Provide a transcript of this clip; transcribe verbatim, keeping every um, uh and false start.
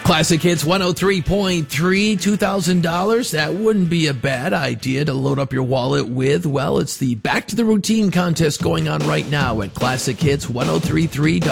Classic Hits one oh three point three, two thousand dollars. That wouldn't be a bad idea to load up your wallet with. Well, it's the Back to the Routine contest going on right now at Classic Hits one oh three point three.